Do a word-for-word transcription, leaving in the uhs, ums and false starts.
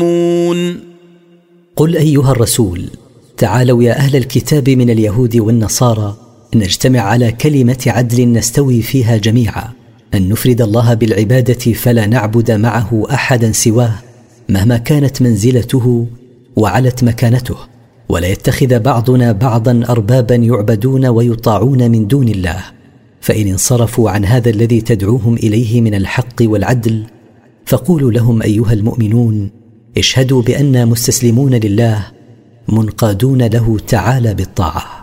قل أيها الرسول تعالوا يا أهل الكتاب من اليهود والنصارى نجتمع على كلمة عدل نستوي فيها جميعا، أن نفرد الله بالعبادة فلا نعبد معه أحدا سواه مهما كانت منزلته وعلت مكانته، ولا يتخذ بعضنا بعضا أربابا يعبدون ويطاعون من دون الله. فإن انصرفوا عن هذا الذي تدعوهم إليه من الحق والعدل فقولوا لهم أيها المؤمنون اشهدوا بأننا مستسلمون لله منقادون له تعالى بالطاعة.